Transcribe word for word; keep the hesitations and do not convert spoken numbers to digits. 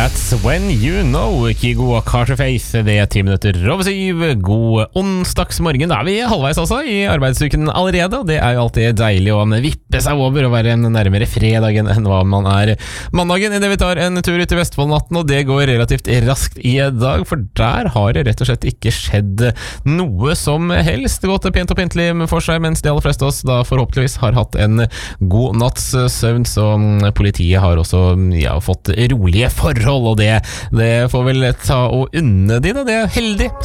That's when you know, Kygo og Carterface. Det er ti minutter over syv. God onsdagsmorgen. Da er vi halvveis altså i arbeidsuken allerede, og det er jo alltid deilig å vippe seg over og være nærmere fredagen enn hva man er mandagen, i det vi tar en tur ut i Vestfoldnatten, og det går relativt raskt i dag, for der har det rett og slett ikke skjedd noe som helst. Det gått pent og pyntelig for seg, mens de aller fleste av oss da forhåpentligvis har hatt en god natts søvn, så politiet har også ja, fått rolige forhold, og det, det får vel ta og unne de da, det er heldig.